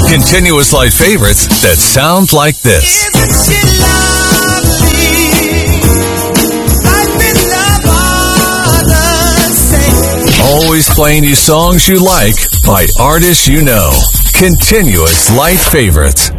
Continuous Light favorites that sound like this. Always playing you songs you like by artists you know. Continuous Light favorites.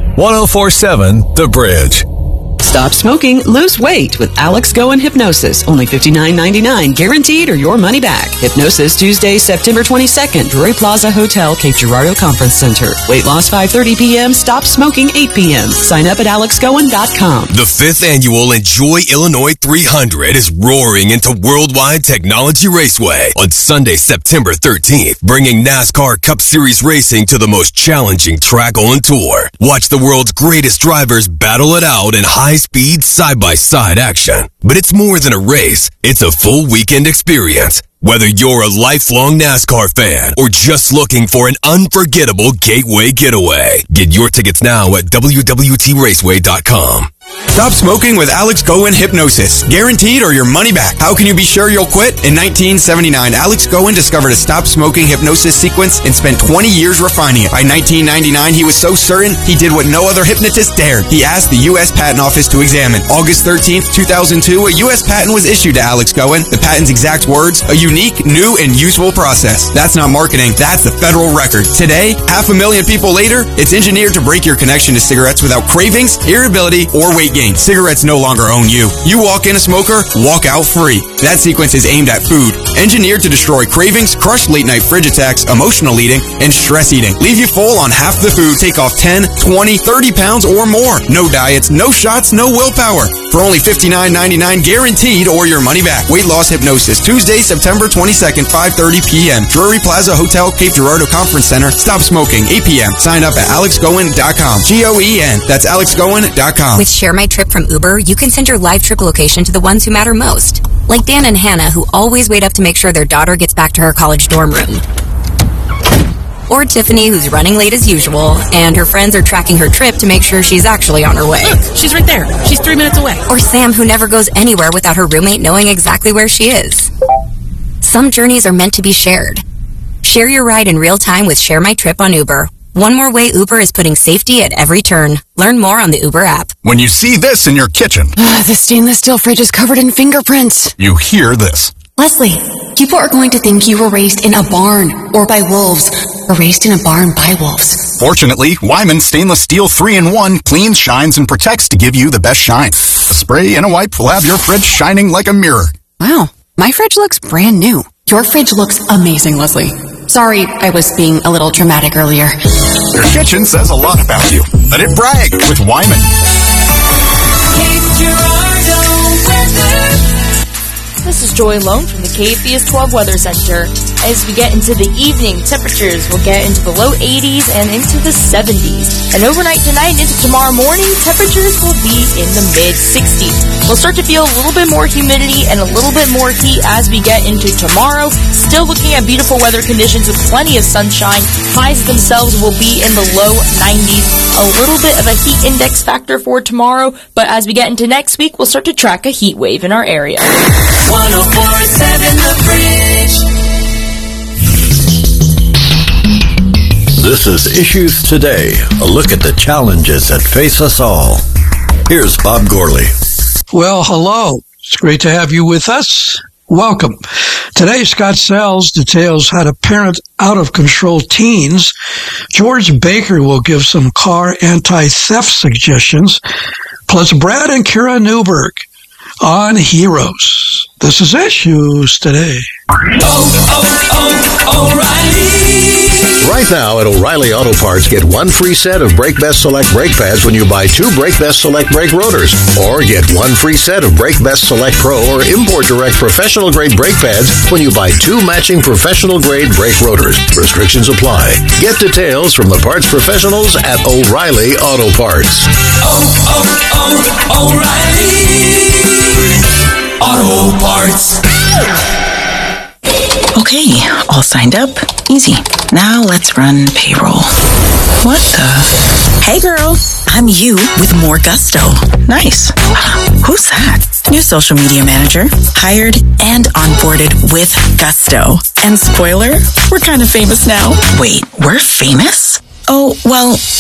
104.7 The Bridge. Stop smoking, lose weight with Alex Goen Hypnosis. Only $59.99, guaranteed or your money back. Hypnosis Tuesday, September 22nd, Drury Plaza Hotel, Cape Girardeau Conference Center. Weight loss 5:30 p.m., stop smoking 8 p.m. Sign up at alexgoen.com. The 5th annual Enjoy Illinois 300 is roaring into Worldwide Technology Raceway on Sunday, September 13th, bringing NASCAR Cup Series racing to the most challenging track on tour. Watch the world's greatest drivers battle it out in high-speed, side-by-side action. But it's more than a race. It's a full weekend experience. Whether you're a lifelong NASCAR fan or just looking for an unforgettable gateway getaway, get your tickets now at www.raceway.com. Stop smoking with Alex Goen Hypnosis. Guaranteed or your money back. How can you be sure you'll quit? In 1979, Alex Goen discovered a stop smoking hypnosis sequence and spent 20 years refining it. By 1999, he was so certain he did what no other hypnotist dared. He asked the U.S. Patent Office to examine. August 13th, 2002, a U.S. patent was issued to Alex Goen. The patent's exact words, a unique, new, and useful process. That's not marketing, that's the federal record. Today, 500,000 people later, it's engineered to break your connection to cigarettes without cravings, irritability, or weight gain. Cigarettes no longer own you. You walk in a smoker, walk out free. That sequence is aimed at food. Engineered to destroy cravings, crush late-night fridge attacks, emotional eating, and stress eating. Leave you full on half the food. Take off 10, 20, 30 pounds or more. No diets, no shots, no willpower. For only $59.99 guaranteed or your money back. Weight loss hypnosis. Tuesday, September 22nd, 5:30 p.m. Drury Plaza Hotel, Cape Girardeau Conference Center. Stop smoking, 8 p.m. Sign up at alexgoen.com. G-O-E-N. That's alexgoen.com. With Share My Trip from Uber, you can send your live trip location to the ones who matter most. Like Dan and Hannah, who always wait up to make sure their daughter gets back to her college dorm room. Or Tiffany, who's running late as usual, and her friends are tracking her trip to make sure she's actually on her way. Look, she's right there. She's 3 minutes away. Or Sam, who never goes anywhere without her roommate knowing exactly where she is. Some journeys are meant to be shared. Share your ride in real time with Share My Trip on Uber. One more way Uber is putting safety at every turn. Learn more on the Uber app. When you see this in your kitchen, the stainless steel fridge is covered in fingerprints. You hear this. Leslie, people are going to think you were raised in a barn or by wolves, or raised in a barn by wolves. Fortunately, Wyman Stainless Steel 3-in-1 cleans, shines, and protects to give you the best shine. A spray and a wipe will have your fridge shining like a mirror. Wow, my fridge looks brand new. Your fridge looks amazing, Leslie. Sorry, I was being a little dramatic earlier. Your kitchen says a lot about you. Let it brag with Wyman. This is Joy Lone from the KFBS 12 Weather Center. As we get into the evening, temperatures will get into the low 80s and into the 70s. And overnight tonight and into tomorrow morning, temperatures will be in the mid-60s. We'll start to feel a little bit more humidity and a little bit more heat as we get into tomorrow. Still looking at beautiful weather conditions with plenty of sunshine. Highs themselves will be in the low 90s. A little bit of a heat index factor for tomorrow, but as we get into next week, we'll start to track a heat wave in our area. 104.7 The Bridge. This is Issues Today, a look at the challenges that face us all. Here's Bob Gorley. Well, hello. It's great to have you with us. Welcome. Today, Scott Sells details how to parent out-of-control teens. George Baker will give some car anti-theft suggestions. Plus, Brad and Kira Newberg on Heroes. This is Issues Today. O'Reilly. Right now at O'Reilly Auto Parts, get one free set of Brake Best Select brake pads when you buy 2 Brake Best Select brake rotors. Or get one free set of Brake Best Select Pro or Import Direct professional grade brake pads when you buy 2 matching professional grade brake rotors. Restrictions apply. Get details from the parts professionals at O'Reilly Auto Parts. O'Reilly Auto Parts. Okay, all signed up. Easy. Now let's run payroll. What the? Hey girl, I'm you with more gusto. Nice. Who's that? New social media manager. Hired and onboarded with gusto. And spoiler, we're kind of famous now. Wait, we're famous? Oh, well,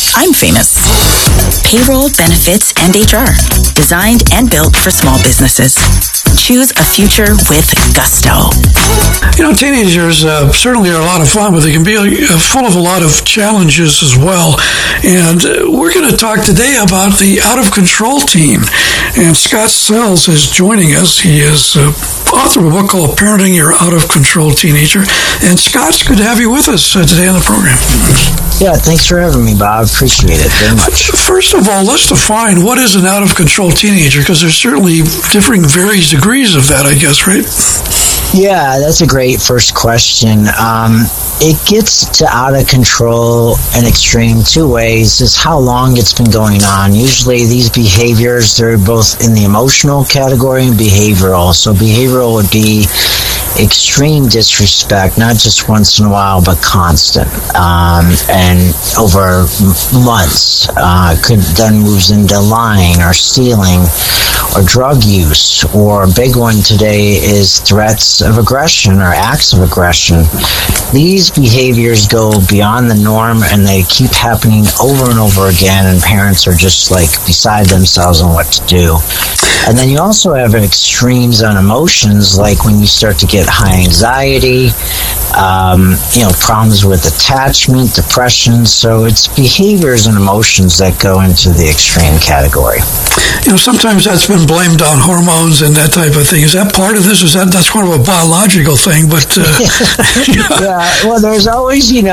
I'm famous. Payroll, benefits, and HR. Designed and built for small businesses. Choose a future with Gusto. You know, teenagers certainly are a lot of fun, but they can be full of a lot of challenges as well. And we're going to talk today about the out-of-control teen. And Scott Sells is joining us. He is author of a book called Parenting Your Out-of-Control Teenager. And Scott, it's good to have you with us today on the program. Yeah, thanks for having me, Bob. Appreciate it very much. First of all, let's define what is an out-of-control teenager, because there's certainly differing various degrees of that, I guess, right? Yeah, that's a great first question. It gets to out of control and extreme two ways, is how long it's been going on. Usually these behaviors, they're both in the emotional category and behavioral. So behavioral would be extreme disrespect, not just once in a while, but constant, and over months. Could then moves into lying or stealing or drug use, or a big one today is threats of aggression or acts of aggression. These behaviors go beyond the norm and they keep happening over and over again, and parents are just like beside themselves on what to do. And then you also have extremes on emotions, like when you start to get high anxiety, problems with attachment, depression. So it's behaviors and emotions that go into the extreme category. You know, sometimes that's been blamed on hormones and that type of thing. Is that part of this? Is that's kind of a biological thing? But yeah, well, there's always, the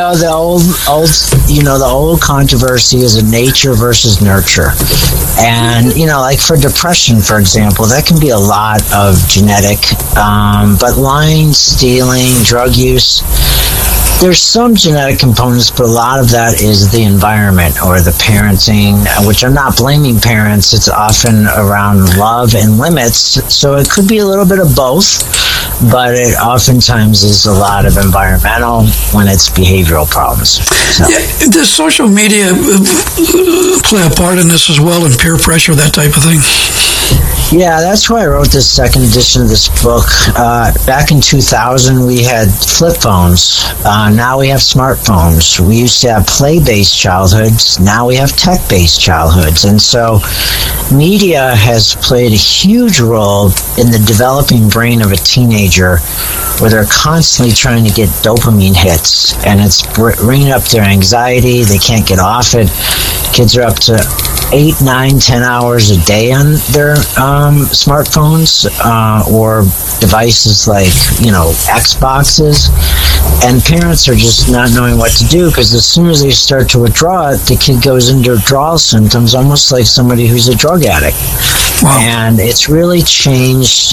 old controversy is a nature versus nurture. And, like for depression, for example, that can be a lot of genetic, but lying, stealing, drug use, there's some genetic components, but a lot of that is the environment or the parenting, which I'm not blaming parents. It's often around love and limits. So it could be a little bit of both, but it oftentimes is a lot of environmental when it's behavioral problems. So. Yeah, does social media play a part in this as well, and peer pressure, that type of thing? Yeah, that's why I wrote this second edition of this book. Back in 2000, we had flip phones. Now we have smartphones. We used to have play-based childhoods. Now we have tech-based childhoods. And so media has played a huge role in the developing brain of a teenager, where they're constantly trying to get dopamine hits. And it's bringing up their anxiety. They can't get off it. Kids are up to 8, 9, 10 hours a day on their smartphones or devices like, Xboxes. And parents are just not knowing what to do, because as soon as they start to withdraw it, the kid goes into withdrawal symptoms, almost like somebody who's a drug addict. Wow. And it's really changed,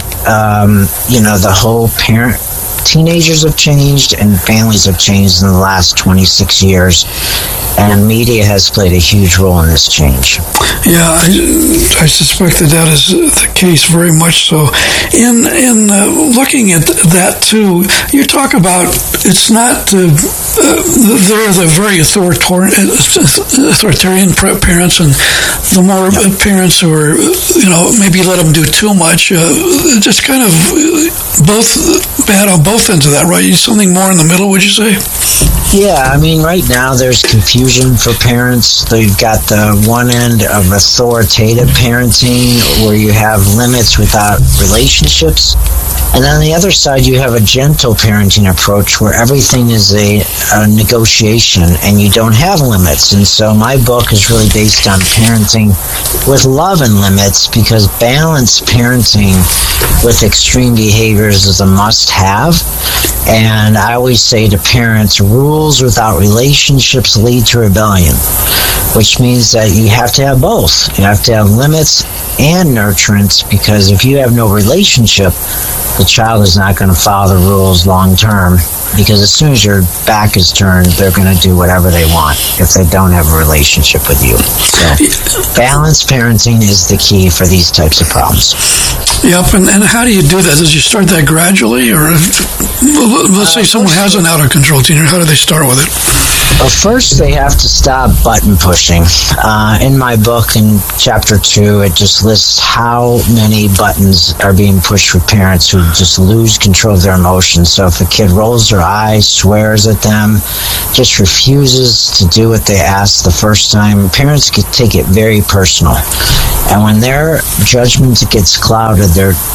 the whole teenagers have changed and families have changed in the last 26 years, and media has played a huge role in this change. Yeah, I suspect that is the case, very much so. In looking at that too, you talk about it's not they're the very authoritarian parents, and the more parents who are maybe let them do too much, just kind of both bad on both ends of that, right? Something more in the middle, would you say? Yeah, I mean, right now there's confusion for parents. They've got the one end of authoritative parenting, where you have limits without relationships. And then on the other side, you have a gentle parenting approach, where everything is a negotiation and you don't have limits. And so my book is really based on parenting with love and limits, because balanced parenting with extreme behaviors is a must-have. And I always say to parents, rules without relationships lead to rebellion, which means that you have to have both. You have to have limits and nurturance, because if you have no relationship, the child is not going to follow the rules long term, because as soon as your back is turned, they're going to do whatever they want if they don't have a relationship with you. So balanced parenting is the key for these types of problems. Yep, and how do you do that? Does you start that gradually, or let's say someone has an out-of-control teenager, how do they start with it? Well, first they have to stop button pushing. In my book, in chapter 2, it just lists how many buttons are being pushed with parents who just lose control of their emotions. So if a kid rolls their eyes, swears at them, just refuses to do what they asked the first time, parents can take it very personal. And when their judgment gets clouded,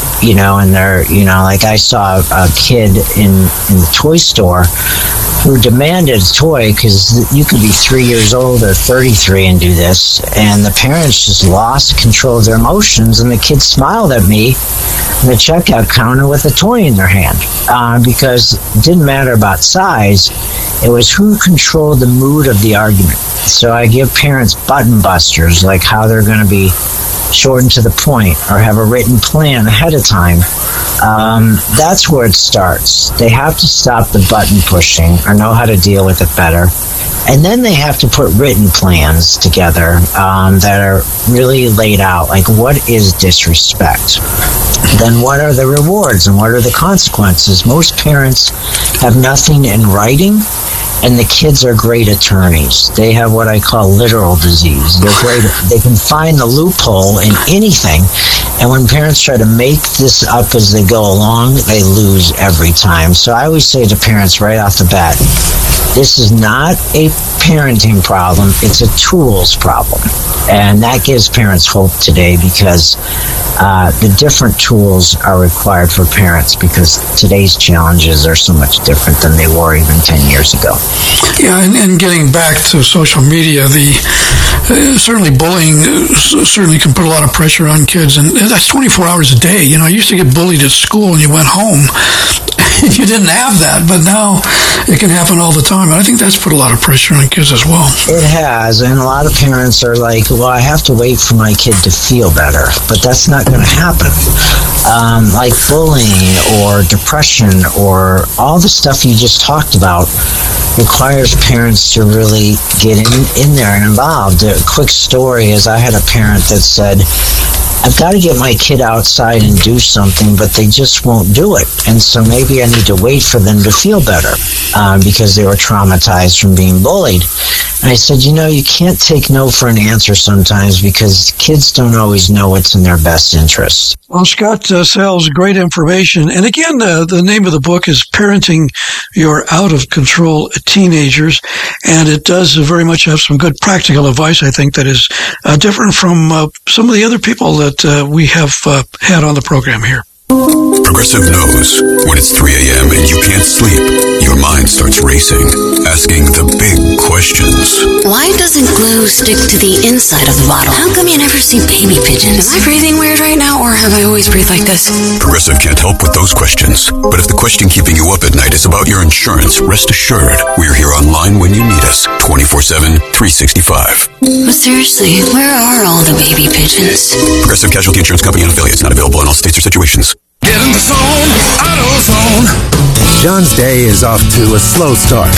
like I saw a kid in the toy store who demanded a toy because you could be 3 years old or 33 and do this, and the parents just lost control of their emotions, and the kid smiled at me in the checkout counter with a toy in their hand, because it didn't matter about size, it was who controlled the mood of the argument. So I give parents button busters, like how they're going to be short and to the point, or have a written plan ahead of time. That's where it starts. They have to stop the button pushing or know how to deal with it better. And then they have to put written plans together that are really laid out, like what is disrespect? Then what are the rewards and what are the consequences? Most parents have nothing in writing, and the kids are great attorneys. They have what I call literal disease. They're great. They can find the loophole in anything. And when parents try to make this up as they go along, they lose every time. So I always say to parents right off the bat, this is not a parenting problem. It's a tools problem. And that gives parents hope today, because the different tools are required for parents, because today's challenges are so much different than they were even 10 years ago. Yeah, and getting back to social media, certainly bullying certainly can put a lot of pressure on kids, and that's 24 hours a day. You used to get bullied at school and you went home. You didn't have that, but now it can happen all the time. And I think that's put a lot of pressure on kids as well. It has, and a lot of parents are like, well, I have to wait for my kid to feel better, but that's not going to happen. Like bullying or depression or all the stuff you just talked about requires parents to really get in there and involved. A quick story is I had a parent that said, I've got to get my kid outside and do something, but they just won't do it. And so maybe I need to wait for them to feel better because they were traumatized from being bullied. And I said, you can't take no for an answer sometimes, because kids don't always know what's in their best interest. Well, Scott Sells, great information. And again, the name of the book is Parenting Your Out-of-Control Teenagers. And it does very much have some good practical advice, I think, that is different from some of the other people that we have had on the program here. Progressive knows when it's 3 a.m. and you can't sleep, your mind starts racing, asking the big questions. Why doesn't glue stick to the inside of the bottle? How come you never see baby pigeons? Am I breathing weird right now, or have I always breathed like this? Progressive can't help with those questions. But if the question keeping you up at night is about your insurance, rest assured, we're here online when you need us, 24/7, 365. But seriously, where are all the baby pigeons? Progressive Casualty Insurance Company and affiliates, not available in all states or situations. Get in the zone, AutoZone. John's day is off to a slow start.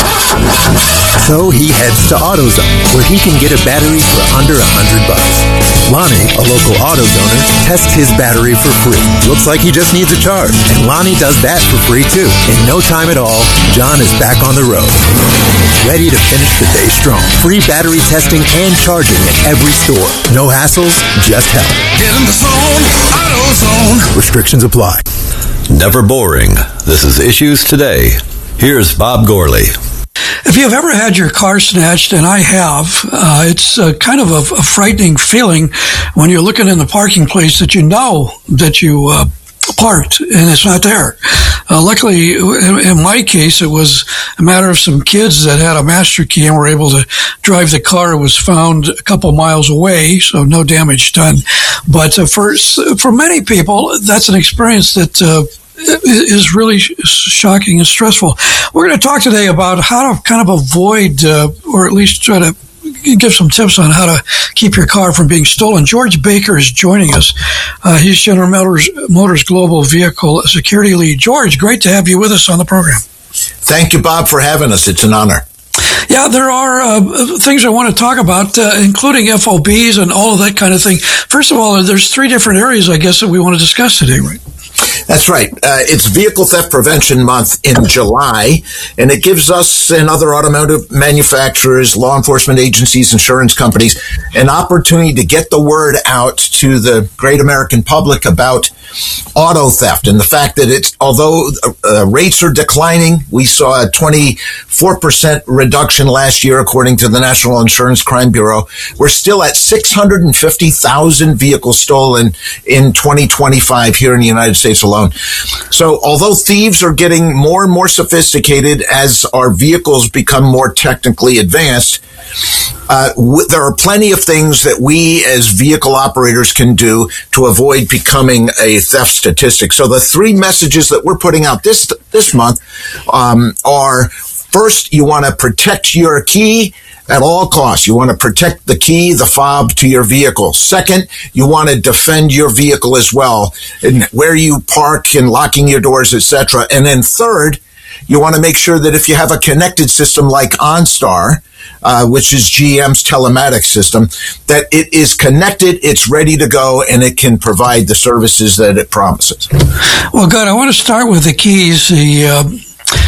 So he heads to AutoZone, where he can get a battery for under $100. Lonnie, a local auto donor, tests his battery for free. Looks like he just needs a charge, and Lonnie does that for free too. In no time at all, John is back on the road, ready to finish the day strong. Free battery testing and charging at every store. No hassles, just help. Get in the zone, AutoZone. Restrictions apply. Never boring. This is Issues Today. Here's Bob Gorley. If you've ever had your car snatched, and I have, it's kind of a frightening feeling when you're looking in the parking place that you know that you parked and it's not there. Luckily, in my case, it was a matter of some kids that had a master key and were able to drive the car. It was found a couple miles away, so no damage done. But for many people, that's an experience that is really shocking and stressful. We're going to talk today about how to kind of avoid, or at least try to give some tips on how to keep your car from being stolen. George Baker is joining us. He's General Motors Global Vehicle Security Lead. George, great to have you with us on the program. Thank you, Bob, for having us. It's an honor. Yeah, there are things I want to talk about, including FOBs and all of that kind of thing. First of all, there's 3 different areas, I guess, that we want to discuss today, right? That's right. It's Vehicle Theft Prevention Month in July, and it gives us and other automotive manufacturers, law enforcement agencies, insurance companies an opportunity to get the word out to the great American public about auto theft and the fact that although rates are declining, we saw a 24% reduction last year according to the National Insurance Crime Bureau. We're still at 650,000 vehicles stolen in 2025 here in the United States alone. So although thieves are getting more and more sophisticated as our vehicles become more technically advanced, there are plenty of things that we as vehicle operators can do to avoid becoming a theft statistic. So the three messages that we're putting out this month are, first, you want to protect your key at all costs. You want to protect the key, the fob to your vehicle. Second, you want to defend your vehicle as well, and where you park and locking your doors, etc. And then third, you want to make sure that if you have a connected system like OnStar, which is GM's telematics system, that it is connected, it's ready to go, and it can provide the services that it promises. Well, good. I want to start with the keys, the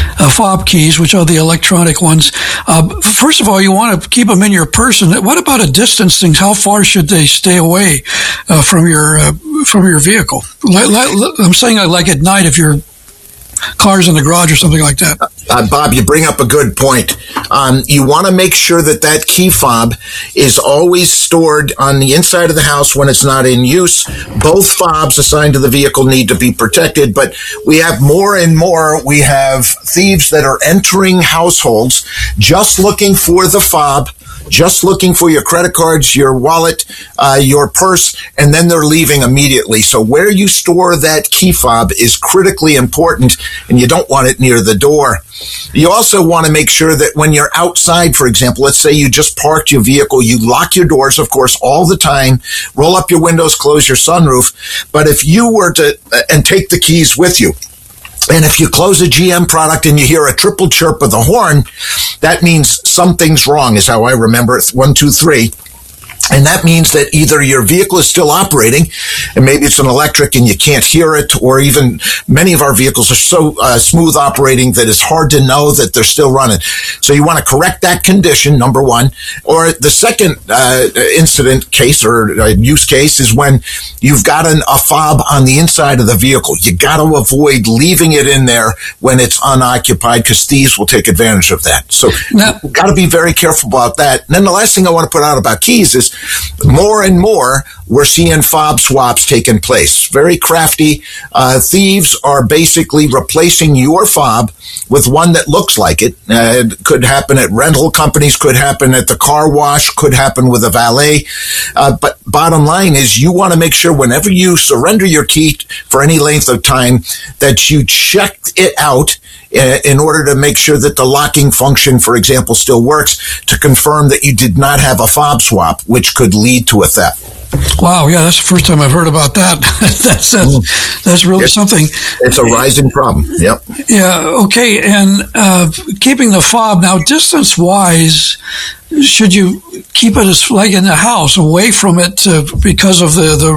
fob keys, which are the electronic ones. First of all, you want to keep them in your purse. And what about a distance thing? How far should they stay away from your vehicle? I'm saying like at night if your car's in the garage or something like that. Bob, you bring up a good point. You want to make sure that key fob is always stored on the inside of the house when it's not in use. Both fobs assigned to the vehicle need to be protected, but we have more and more. We have thieves that are entering households just looking for the fob, just looking for your credit cards, your wallet, your purse, and then they're leaving immediately. So where you store that key fob is critically important, and you don't want it near the door. You also want to make sure that when you're outside, for example, let's say you just parked your vehicle, you lock your doors, of course, all the time, roll up your windows, close your sunroof. But if you were to, and take the keys with you, and if you close a GM product and you hear a triple chirp of the horn, that means something's wrong, is how I remember it. 1, 2, 3. And that means that either your vehicle is still operating, and maybe it's an electric and you can't hear it, or even many of our vehicles are so smooth operating that it's hard to know that they're still running. So you want to correct that condition, number one. Or the second incident case or use case is when you've got a fob on the inside of the vehicle. You got to avoid leaving it in there when it's unoccupied, because thieves will take advantage of that. So you've got to be very careful about that. And then the last thing I want to put out about keys is more and more we're seeing fob swaps taking place. Very crafty. Thieves are basically replacing your fob with one that looks like it. It could happen at rental companies, could happen at the car wash, could happen with a valet. But bottom line is you want to make sure whenever you surrender your key for any length of time that you check it out in order to make sure that the locking function, for example, still works, to confirm that you did not have a fob swap, which could lead to a theft. Wow, yeah, that's the first time I've heard about that. That's really something. It's a rising problem. Yep. Yeah. Okay. And keeping the fob now, distance-wise, should you keep it as like in the house, away from it, because of the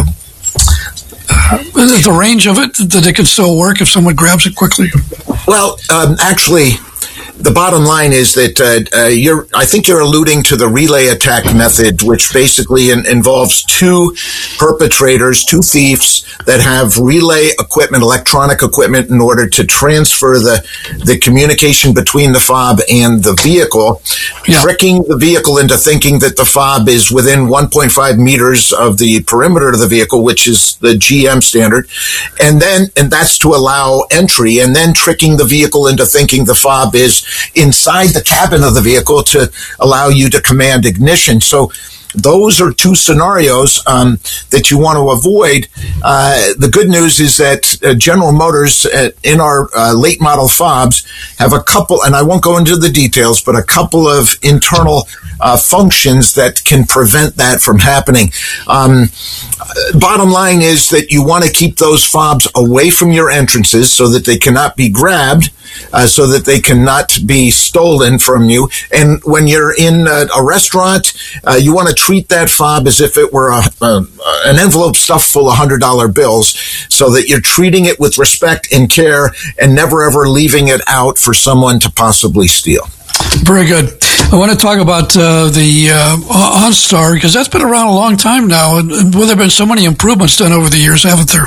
range of it, that it can still work if someone grabs it quickly? Well, actually, the bottom line is that I think you're alluding to the relay attack method, which basically involves two perpetrators, two thieves that have relay equipment, electronic equipment, in order to transfer the communication between the fob and the vehicle, tricking the vehicle into thinking that the fob is within 1.5 meters of the perimeter of the vehicle, which is the GM standard, and that's to allow entry, and then tricking the vehicle into thinking the fob is inside the cabin of the vehicle to allow you to command ignition. So those are two scenarios that you want to avoid. The good news is that General Motors in our late model fobs have a couple, and I won't go into the details, but a couple of internal functions that can prevent that from happening. Bottom line is that you want to keep those fobs away from your entrances so that they cannot be grabbed. so that they cannot be stolen from you. And when you're in a restaurant, you want to treat that fob as if it were an envelope stuffed full of $100 bills, so that you're treating it with respect and care and never ever leaving it out for someone to possibly steal. Very good. I want to talk about the OnStar, because that's been around a long time now, and well, there have been so many improvements done over the years, haven't there?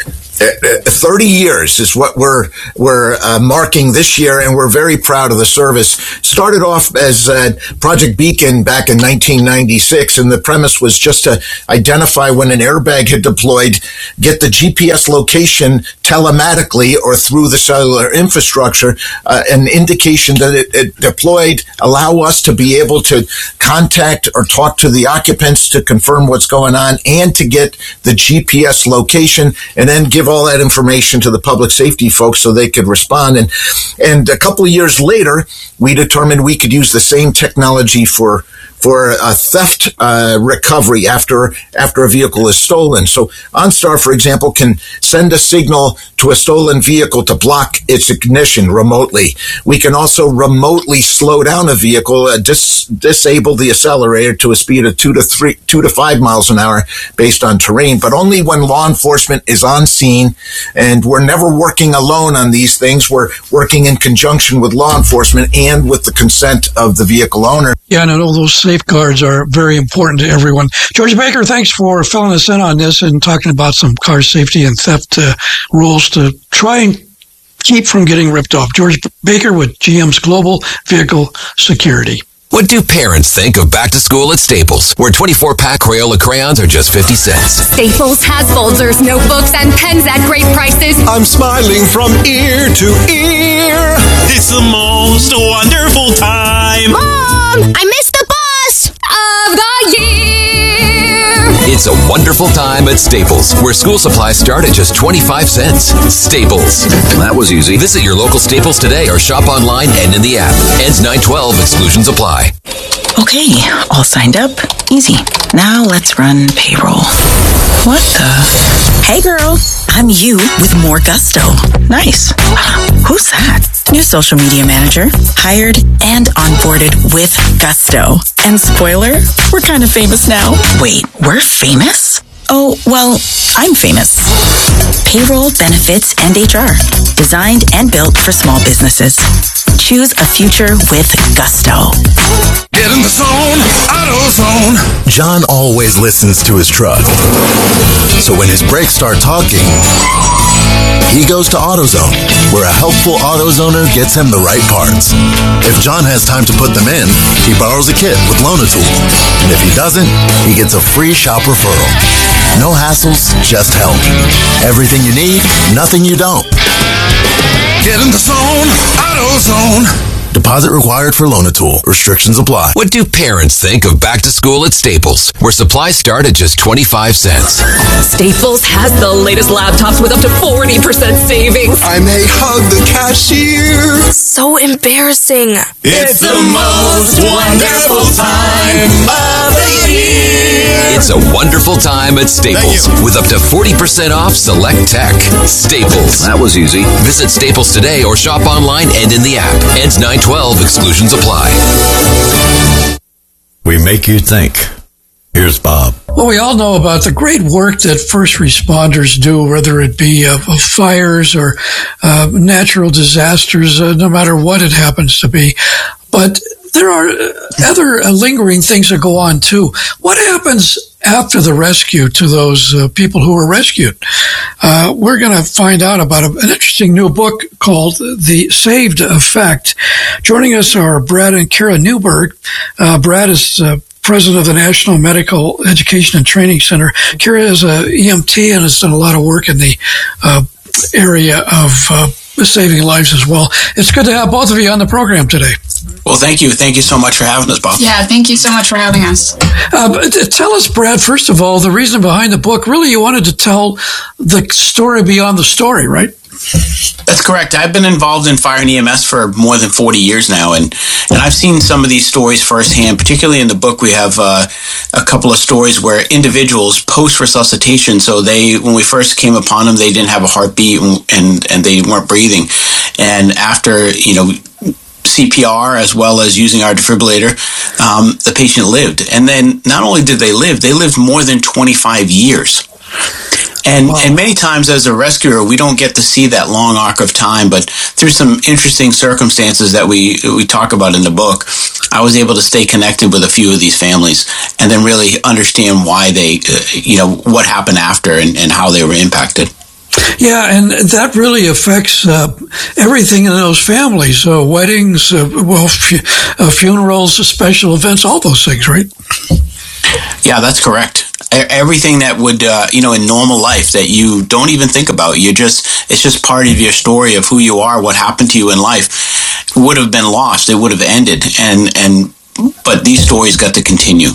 30 years is what we're marking this year, and we're very proud of the service. Started off as Project Beacon back in 1996, and the premise was just to identify when an airbag had deployed, get the GPS location telematically or through the cellular infrastructure, an indication that it deployed, allow us to be able to contact or talk to the occupants to confirm what's going on, and to get the GPS location, and then give all that information to the public safety folks so they could respond. And a couple of years later, we determined we could use the same technology for theft recovery after a vehicle is stolen. So OnStar, for example, can send a signal to a stolen vehicle to block its ignition remotely. We can also remotely slow down a vehicle, disable the accelerator to a speed of 2 to 5 miles an hour based on terrain, but only when law enforcement is on scene. And we're never working alone on these things. We're working in conjunction with law enforcement and with the consent of the vehicle owner. Yeah, and all those safeguards are very important to everyone. George Baker, thanks for filling us in on this and talking about some car safety and theft rules to try and keep from getting ripped off. George Baker with GM's Global Vehicle Security. What do parents think of back to school at Staples, where 24-pack Crayola crayons are just 50 cents? Staples has folders, notebooks, and pens at great prices. I'm smiling from ear to ear. It's the most wonderful time. Mom, I missed the bus of the year. It's a wonderful time at Staples, where school supplies start at just 25 cents. Staples. That was easy. Visit your local Staples today or shop online and in the app. Ends 9/12. Exclusions apply. Okay, all signed up. Easy. Now let's run payroll. What the? Hey girl, I'm you with more gusto. Nice. Who's that? New social media manager. Hired and onboarded with gusto. And spoiler, we're kind of famous now. Wait, we're famous? Oh, well, I'm famous. Payroll, benefits, and HR. Designed and built for small businesses. Choose a future with gusto. Get in the zone, AutoZone. John always listens to his truck. So when his brakes start talking, he goes to AutoZone, where a helpful AutoZoner gets him the right parts. If John has time to put them in, he borrows a kit with Loan-A-Tool. And if he doesn't, he gets a free shop referral. No hassles, just help. Everything you need, nothing you don't. Get in the zone, AutoZone. Deposit required for Loan-A-Tool. Restrictions apply. What do parents think of back to school at Staples, where supplies start at just 25 cents? Staples has the latest laptops with up to 40% savings. I may hug the cashier. So embarrassing. It's the most wonderful time of the year. It's a wonderful time at Staples, with up to 40% off select tech. Staples. That was easy. Visit Staples today or shop online and in the app. Ends 9/12. Exclusions apply. We make you think. Here's Bob. Well, we all know about the great work that first responders do, whether it be of fires or natural disasters, no matter what it happens to be. But there are other lingering things that go on, too. What happens after the rescue to those people who were rescued? We're going to find out about an interesting new book called The Saved Effect. Joining us are Brad and Kara Newberg. Brad is president of the National Medical Education and Training Center. Kara is a EMT and has done a lot of work in the area of saving lives as well. It's good to have both of you on the program today. Well, thank you. Thank you so much for having us, Bob. Yeah, thank you so much for having us. Tell us, Brad, first of all, the reason behind the book. Really, you wanted to tell the story beyond the story, right? That's correct. I've been involved in fire and EMS for more than 40 years now, and I've seen some of these stories firsthand. Particularly in the book, we have a couple of stories where individuals post-resuscitation, so when we first came upon them, they didn't have a heartbeat and they weren't breathing. And after, CPR as well as using our defibrillator, the patient lived. And then not only did they lived more than 25 years. And many times as a rescuer, we don't get to see that long arc of time, but through some interesting circumstances that we talk about in the book, I was able to stay connected with a few of these families and then really understand why they, what happened after and how they were impacted. Yeah, and that really affects everything in those families, weddings, funerals, special events, all those things, right? Yeah, that's correct. Everything that would, in normal life that you don't even think about, it's just part of your story of who you are, what happened to you in life, would have been lost. It would have ended. But these stories got to continue.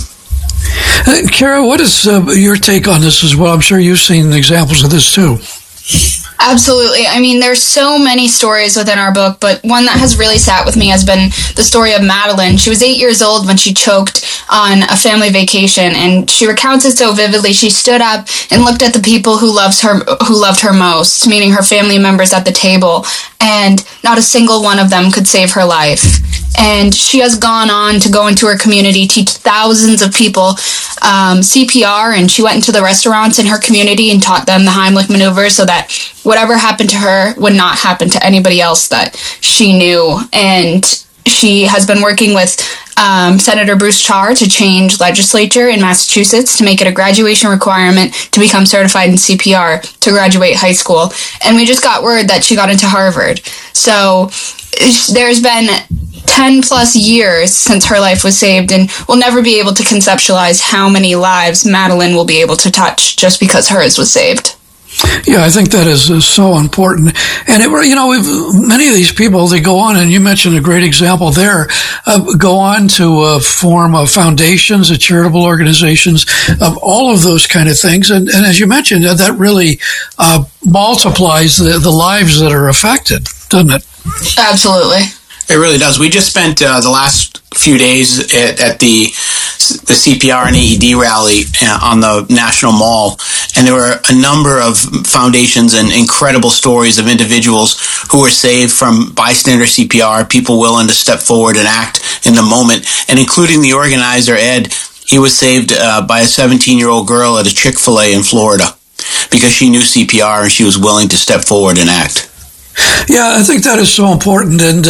Kara, what is your take on this as well? I'm sure you've seen examples of this too. Absolutely. I mean, there's so many stories within our book, but one that has really sat with me has been the story of Madeline. She was 8 years old when she choked on a family vacation, and she recounts it so vividly. She stood up and looked at the people who loved her most, meaning her family members at the table, and not a single one of them could save her life. And she has gone on to go into her community, teach thousands of people CPR, and she went into the restaurants in her community and taught them the Heimlich maneuver so that whatever happened to her would not happen to anybody else that she knew. And she has been working with Senator Bruce Charr to change legislature in Massachusetts to make it a graduation requirement to become certified in CPR to graduate high school. And we just got word that she got into Harvard. So there's been 10 plus years since her life was saved, and we'll never be able to conceptualize how many lives Madeline will be able to touch just because hers was saved. Yeah, I think that is so important. And many of these people, they go on, and you mentioned a great example there, go on to form foundations, charitable organizations, all of those kind of things. And as you mentioned, that really multiplies the lives that are affected, doesn't it? Absolutely. It really does. We just spent the last few days at the CPR and AED rally on the National Mall, and there were a number of foundations and incredible stories of individuals who were saved from bystander CPR, people willing to step forward and act in the moment, and including the organizer, Ed. He was saved by a 17-year-old girl at a Chick-fil-A in Florida because she knew CPR and she was willing to step forward and act. Yeah, I think that is so important. And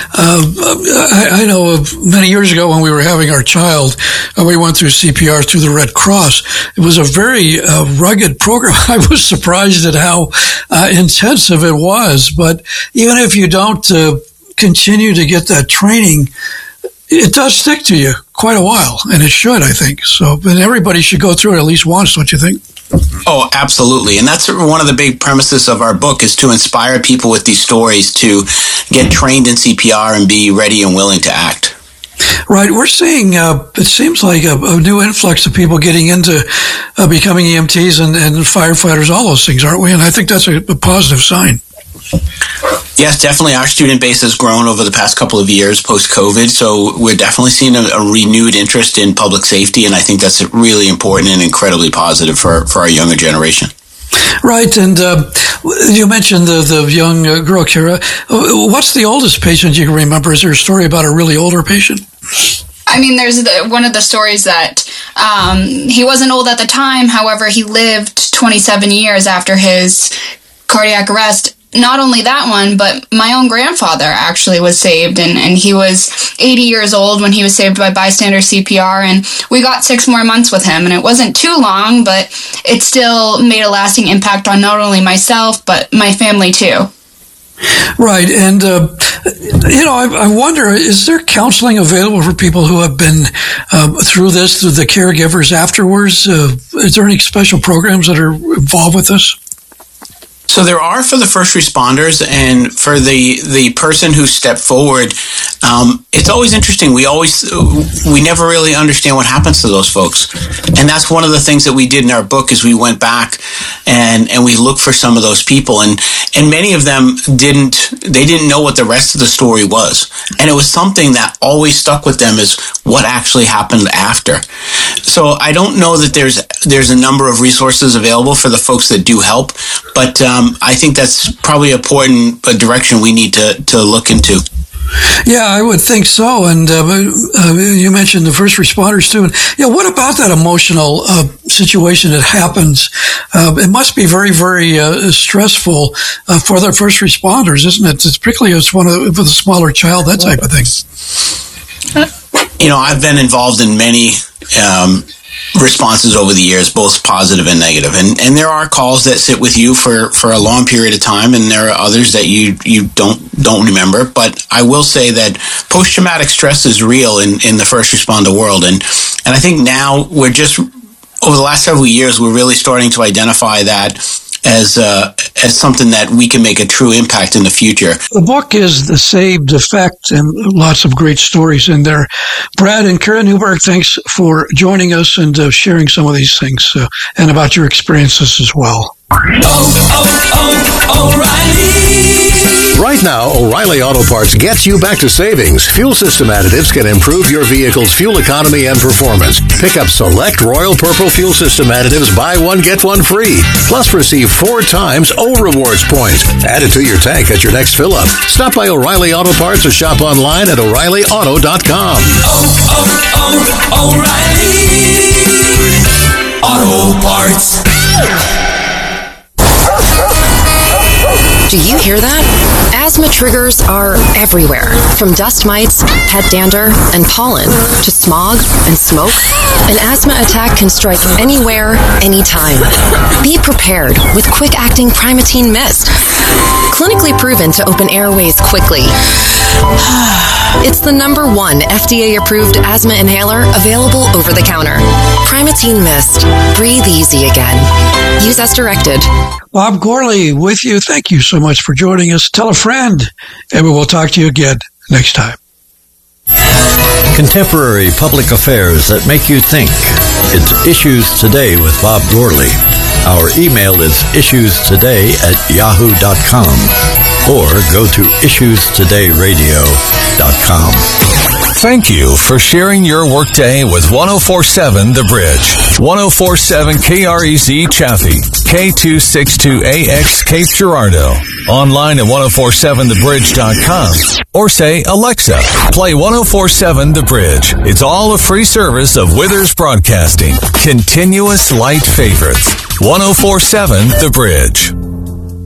I know many years ago when we were having our child, we went through CPR through the Red Cross. It was a very rugged program. I was surprised at how intensive it was. But even if you don't continue to get that training, it does stick to you quite a while, and it should, I think. So, and everybody should go through it at least once, don't you think? Oh, absolutely. And that's one of the big premises of our book, is to inspire people with these stories to get trained in CPR and be ready and willing to act. Right. We're seeing, it seems like a new influx of people getting into becoming EMTs and firefighters, all those things, aren't we? And I think that's a positive sign. Yes, definitely. Our student base has grown over the past couple of years post-COVID, so we're definitely seeing a renewed interest in public safety, and I think that's really important and incredibly positive for our younger generation. Right, and you mentioned the young girl, Kara. What's the oldest patient you can remember? Is there a story about a really older patient? I mean, there's one of the stories that he wasn't old at the time, however, he lived 27 years after his cardiac arrest. Not only that one, but my own grandfather actually was saved, and he was 80 years old when he was saved by bystander CPR, and we got 6 more months with him, and it wasn't too long, but it still made a lasting impact on not only myself, but my family too. Right, and I wonder, is there counseling available for people who have been through this, through the caregivers afterwards? Is there any special programs that are involved with this? So there are for the first responders, and for the person who stepped forward. It's always interesting. We never really understand what happens to those folks, and that's one of the things that we did in our book. Is we went back and we look for some of those people, and many of them didn't know what the rest of the story was, and it was something that always stuck with them is what actually happened after. So I don't know that there's a number of resources available for the folks that do help, but I think that's probably an important direction we need to look into. Yeah, I would think so. And you mentioned the first responders too. And what about that emotional situation that happens? It must be very, very stressful for the first responders, isn't it? It's particularly with a smaller child, that type of thing. I've been involved in many responses over the years, both positive and negative. And there are calls that sit with you for a long period of time, and there are others that you don't remember. But I will say that post-traumatic stress is real in the first responder world. And I think now over the last several years, we're really starting to identify that as something that we can make a true impact in the future. The book is The Saved Effect, and lots of great stories in there. Brad and Kara Newberg, thanks for joining us and sharing some of these things and about your experiences as well. O'Reilly. Right now, O'Reilly Auto Parts gets you back to savings. Fuel system additives can improve your vehicle's fuel economy and performance. Pick up select Royal Purple fuel system additives, buy one, get one free. Plus, receive 4 times O Rewards points. Add it to your tank at your next fill-up. Stop by O'Reilly Auto Parts or shop online at O'ReillyAuto.com. O'Reilly Auto Parts. Do you hear that? Asthma triggers are everywhere, from dust mites, pet dander, and pollen, to smog and smoke. An asthma attack can strike anywhere, anytime. Be prepared with quick-acting Primatene Mist. Clinically proven to open airways quickly. It's the #1 FDA-approved asthma inhaler available over the counter. Primatene Mist. Breathe easy again. Use as directed. Bob Gourley with you. Thank you so much for joining us. Tell a friend, and we will talk to you again next time. Contemporary public affairs that make you think. It's Issues Today with Bob Gourley. Our email is issuestoday@yahoo.com or go to issuestodayradio.com. Thank you for sharing your workday with 1047 The Bridge. 1047 KREZ Chaffee, K262AX Cape Girardeau. Online at 1047thebridge.com or say, Alexa, play 1047 The Bridge. It's all a free service of Withers Broadcasting. Continuous light favorites. 1047 The Bridge.